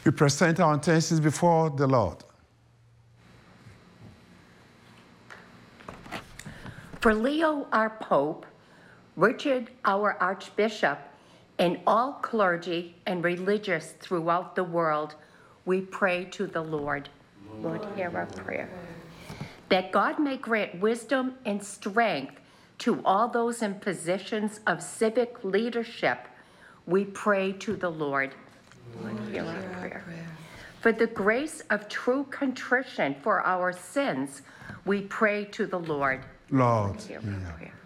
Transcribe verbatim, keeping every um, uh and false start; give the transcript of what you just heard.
We present our intentions before the Lord. For Leo, our Pope, Richard, our Archbishop, and all clergy and religious throughout the world, we pray to the Lord. Lord, hear our prayer. That God may grant wisdom and strength to all those in positions of civic leadership, we pray to the Lord. Lord, hear our prayer. For the grace of true contrition for our sins, we pray to the Lord. Lord, Hear yeah. our prayer.